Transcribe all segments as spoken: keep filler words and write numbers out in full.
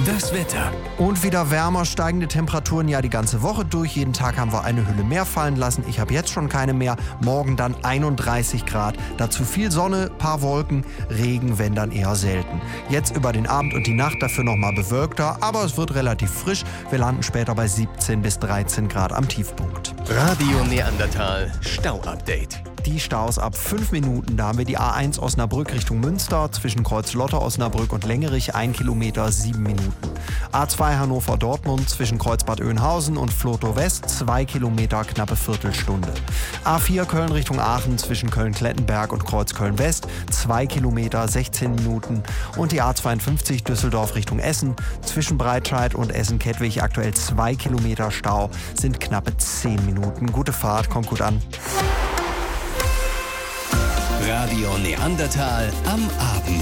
Das Wetter. Und wieder wärmer, steigende Temperaturen ja die ganze Woche durch. Jeden Tag haben wir eine Hülle mehr fallen lassen. Ich habe jetzt schon keine mehr. Morgen dann einunddreißig Grad. Dazu viel Sonne, paar Wolken, Regen, wenn dann eher selten. Jetzt über den Abend und die Nacht dafür nochmal bewölkter, aber es wird relativ frisch. Wir landen später bei siebzehn bis dreizehn Grad am Tiefpunkt. Radio Neandertal Stau-Update. Die Staus ab fünf Minuten. Da haben wir die A eins Osnabrück Richtung Münster zwischen Kreuzlotter, Osnabrück und Lengerich, ein Kilometer, sieben Minuten. A zwei Hannover-Dortmund zwischen Kreuzbad Oeynhausen und Flotow West, zwei Kilometer, knappe Viertelstunde. A vier Köln Richtung Aachen zwischen Köln-Klettenberg und Kreuzköln West, zwei Kilometer, sechzehn Minuten. Und die A zweiundfünfzig Düsseldorf Richtung Essen zwischen Breitscheid und Essen-Kettwig, aktuell zwei Kilometer Stau, sind knappe zehn Minuten. Gute Fahrt, kommt gut an. Radio Neandertal am Abend.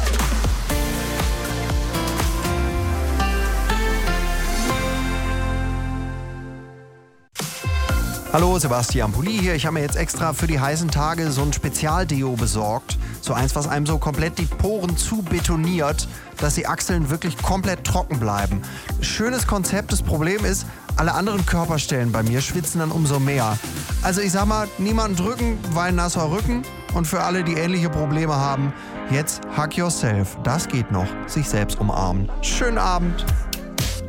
Hallo, Sebastian Pulli hier. Ich habe mir jetzt extra für die heißen Tage so ein Spezialdeo besorgt. So eins, was einem so komplett die Poren zu betoniert, dass die Achseln wirklich komplett trocken bleiben. Schönes Konzept. Das Problem ist, alle anderen Körperstellen bei mir schwitzen dann umso mehr. Also ich sag mal, niemanden drücken, weil nasser Rücken. Und für alle, die ähnliche Probleme haben, jetzt Hug Yourself. Das geht noch. Sich selbst umarmen. Schönen Abend.